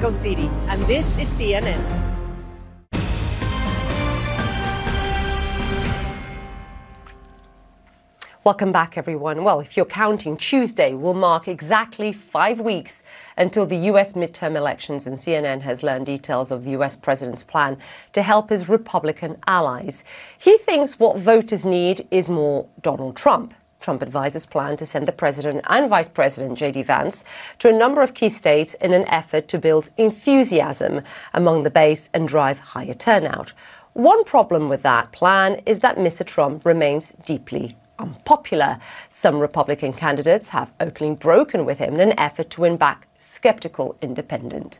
Mexico City, and this is CNN. Welcome back, everyone. Well, if you're counting, Tuesday will mark exactly 5 weeks until the U.S. midterm elections, and CNN has learned details of the U.S. president's plan to help his Republican allies. He thinks what voters need is more Donald Trump. Trump advisors plan to send the president and vice president, J.D. Vance, to a number of key states in an effort to build enthusiasm among the base and drive higher turnout. One problem with that plan is that Mr. Trump remains deeply unpopular. Some Republican candidates have openly broken with him in an effort to win back skeptical independent.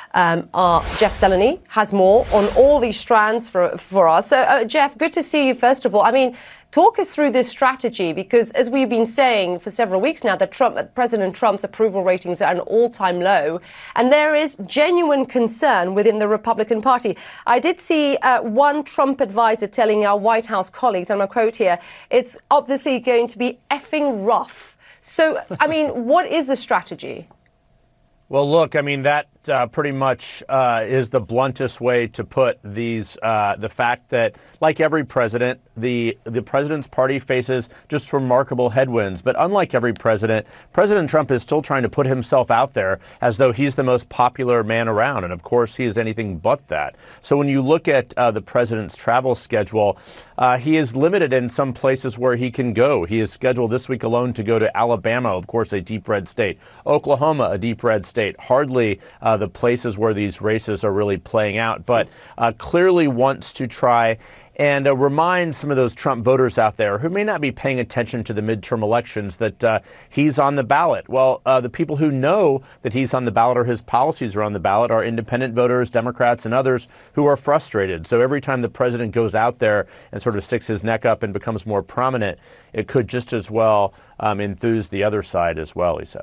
Our Jeff Zeleny has more on all these strands for us. So, Jeff, good to see you, first of all. I mean, talk us through this strategy, because as we've been saying for several weeks now, that President Trump's approval ratings are at an all-time low, and there is genuine concern within the Republican Party. I did see one Trump advisor telling our White House colleagues, and I quote here, "It's obviously going to be effing rough." So, I mean, what is the strategy? Well, look, I mean, that pretty much is the bluntest way to put these, the fact that, like every president, the president's party faces just remarkable headwinds. But unlike every president, President Trump is still trying to put himself out there as though he's the most popular man around. And of course, he is anything but that. So when you look at the president's travel schedule, he is limited in some places where he can go. He is scheduled this week alone to go to Alabama, of course, a deep red state, Oklahoma, a deep red state, hardly the places where these races are really playing out, but clearly wants to try and remind some of those Trump voters out there who may not be paying attention to the midterm elections that he's on the ballot. Well, the people who know that he's on the ballot or his policies are on the ballot are independent voters, Democrats, and others who are frustrated. So every time the president goes out there and sort of sticks his neck up and becomes more prominent, it could just as well enthuse the other side as well, Lisa.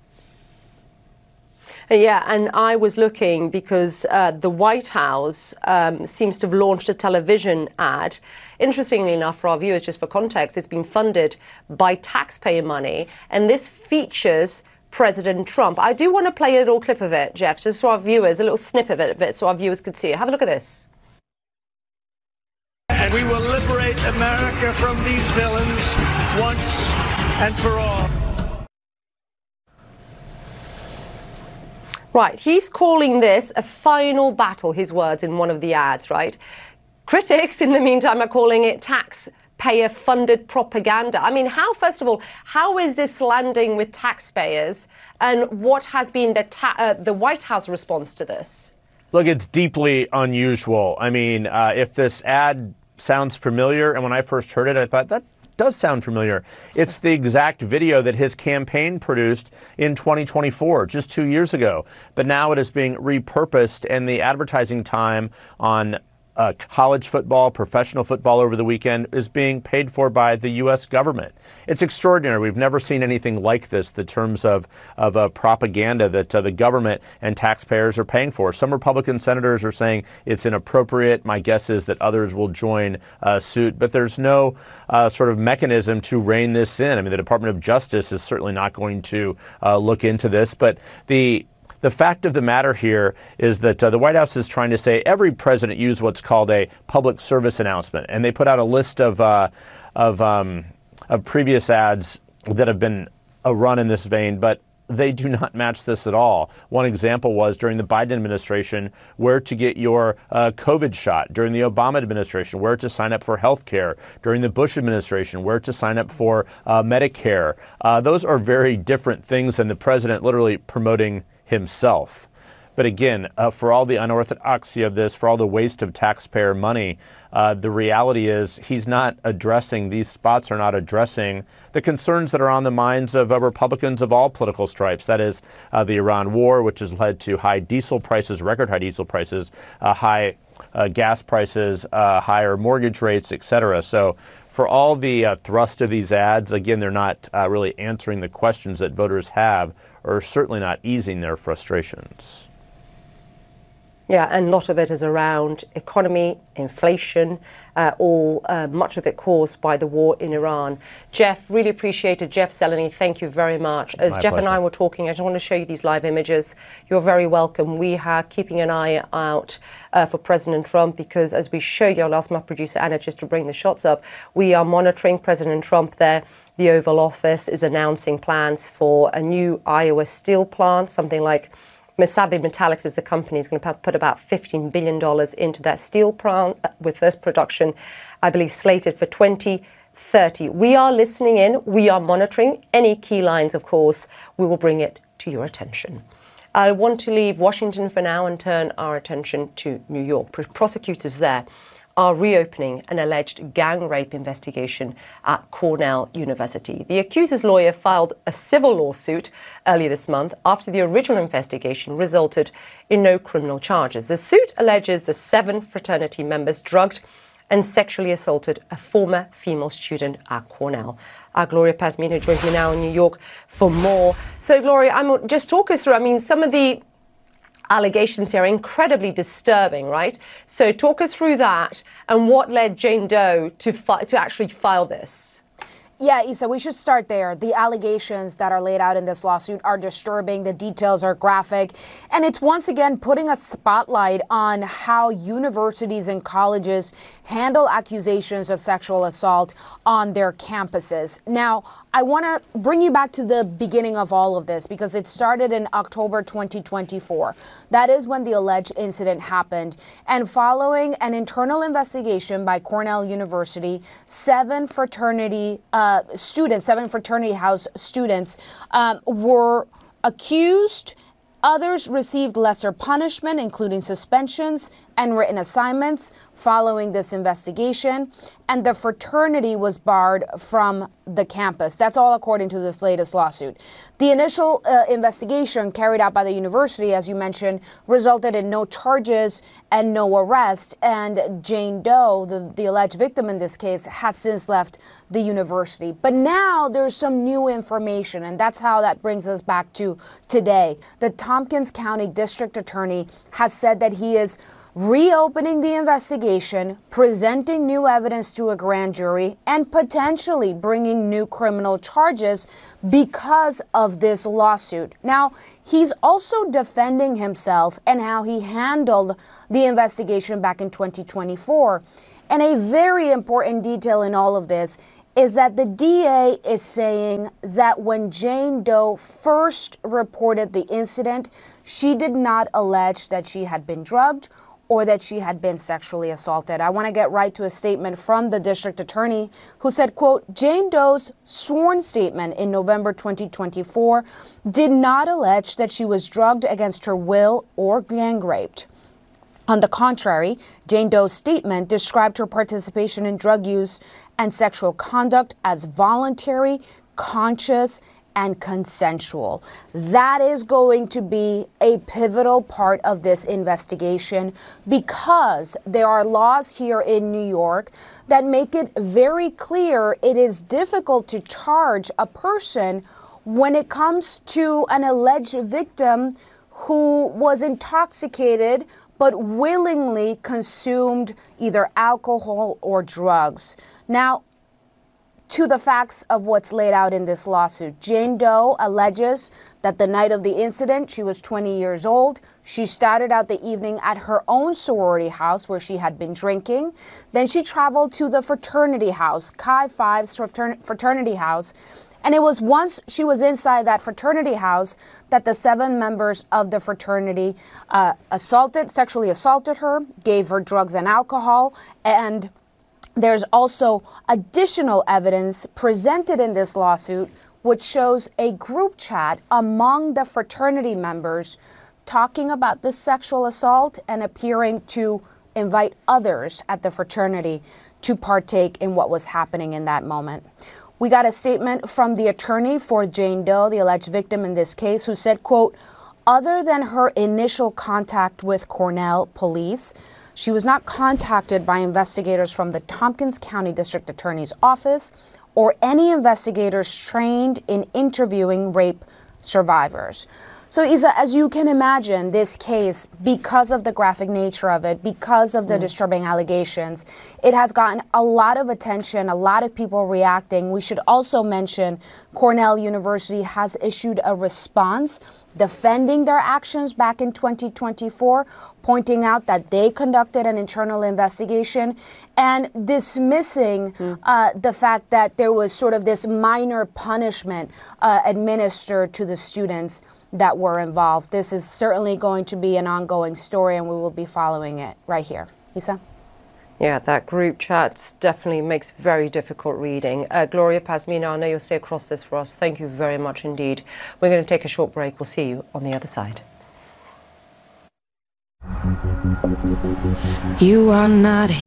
Yeah, and I was looking because the White House seems to have launched a television ad. Interestingly enough, for our viewers, just for context, it's been funded by taxpayer money, and this features President Trump. I do want to play a little clip of it, Jeff, just so our viewers, a little snippet of it, so our viewers could see it. Have a look at this. And we will liberate America from these villains once and for all. Right, he's calling this a final battle, his words in one of the ads, right? Critics, in the meantime, are calling it taxpayer-funded propaganda. I mean, first of all, how is this landing with taxpayers, and what has been the White House response to this? Look, it's deeply unusual. I mean, if this ad sounds familiar, and when I first heard it, I thought that does sound familiar. It's the exact video that his campaign produced in 2024, just 2 years ago. But now it is being repurposed, and the advertising time on college football, professional football over the weekend is being paid for by the U.S. government. It's extraordinary. We've never seen anything like this, the terms of propaganda that the government and taxpayers are paying for. Some Republican senators are saying it's inappropriate. My guess is that others will join suit, but there's no sort of mechanism to rein this in. I mean, the Department of Justice is certainly not going to look into this, but the fact of the matter here is that the White House is trying to say every president used what's called a public service announcement, and they put out a list of previous ads that have been run in this vein, but they do not match this at all. One example was during the Biden administration, where to get your COVID shot. During the Obama administration, where to sign up for health care. During the Bush administration, where to sign up for Medicare. Those are very different things than the president literally promoting himself. But again, for all the unorthodoxy of this, for all the waste of taxpayer money, the reality is these spots are not addressing the concerns that are on the minds of Republicans of all political stripes. That is the Iran war, which has led to high diesel prices, record high diesel prices, high gas prices, higher mortgage rates, et cetera. So for all the thrust of these ads, again, they're not really answering the questions that voters have, or certainly not easing their frustrations. Yeah, and a lot of it is around economy, inflation, much of it caused by the war in Iran. Jeff, really appreciate it. Jeff Zeleny, thank you very much. As My Jeff pleasure. and I were talking, I just want to show you these live images. You're very welcome. We are keeping an eye out for President Trump because, as we show you, I'll ask my producer Anna just to bring the shots up. We are monitoring President Trump there. The Oval Office is announcing plans for a new Iowa steel plant, something like Mesabi Metallics is the company is going to put about $15 billion into that steel plant with first production, I believe, slated for 2030. We are listening in. We are monitoring any key lines, of course. We will bring it to your attention. I want to leave Washington for now and turn our attention to New York. Prosecutors there are reopening an alleged gang rape investigation at Cornell University. The accuser's lawyer filed a civil lawsuit earlier this month after the original investigation resulted in no criminal charges. The suit alleges the 7 fraternity members drugged and sexually assaulted a former female student at Cornell. Gloria Pazmino joins me now in New York for more. So, Gloria, just talk us through, some of the allegations here are incredibly disturbing, right? So talk us through that and what led Jane Doe to actually file this. Yeah, Isa, we should start there. The allegations that are laid out in this lawsuit are disturbing. The details are graphic. And it's once again putting a spotlight on how universities and colleges handle accusations of sexual assault on their campuses. Now, I want to bring you back to the beginning of all of this because it started in October 2024. That is when the alleged incident happened. And following an internal investigation by Cornell University, 7 fraternity house students were accused. Others received lesser punishment, including suspensions and written assignments following this investigation, and the fraternity was barred from the campus. That's all according to this latest lawsuit. The initial investigation carried out by the university, as you mentioned, resulted in no charges and no arrest, and Jane Doe, the alleged victim in this case, has since left the university. But now there's some new information, and that's how that brings us back to today. The Tompkins County District Attorney has said that he is reopening the investigation, presenting new evidence to a grand jury, and potentially bringing new criminal charges because of this lawsuit. Now, he's also defending himself and how he handled the investigation back in 2024. And a very important detail in all of this is that the DA is saying that when Jane Doe first reported the incident, she did not allege that she had been drugged or that she had been sexually assaulted. I want to get right to a statement from the district attorney who said, quote, Jane Doe's sworn statement in November 2024 did not allege that she was drugged against her will or gang raped. On the contrary, Jane Doe's statement described her participation in drug use and sexual conduct as voluntary, conscious, and consensual. That is going to be a pivotal part of this investigation because there are laws here in New York that make it very clear it is difficult to charge a person when it comes to an alleged victim who was intoxicated but willingly consumed either alcohol or drugs. Now, to the facts of what's laid out in this lawsuit. Jane Doe alleges that the night of the incident, she was 20 years old. She started out the evening at her own sorority house where she had been drinking. Then she traveled to the fraternity house, Chi Phi's fraternity house. And it was once she was inside that fraternity house that the 7 members of the fraternity sexually assaulted her, gave her drugs and alcohol, and there's also additional evidence presented in this lawsuit which shows a group chat among the fraternity members talking about this sexual assault and appearing to invite others at the fraternity to partake in what was happening in that moment. We got a statement from the attorney for Jane Doe, the alleged victim in this case, who said, quote, other than her initial contact with Cornell police, she was not contacted by investigators from the Tompkins County District Attorney's Office or any investigators trained in interviewing rape survivors. So, Isa, as you can imagine, this case, because of the graphic nature of it, because of the disturbing allegations, it has gotten a lot of attention, a lot of people reacting. We should also mention Cornell University has issued a response defending their actions back in 2024, pointing out that they conducted an internal investigation and dismissing the fact that there was sort of this minor punishment administered to the students that were involved. This is certainly going to be an ongoing story, and we will be following it right here. Isa? Yeah, that group chat definitely makes very difficult reading. Gloria Pazmina, I know you'll stay across this for us. Thank you very much indeed. We're going to take a short break. We'll see you on the other side. You are not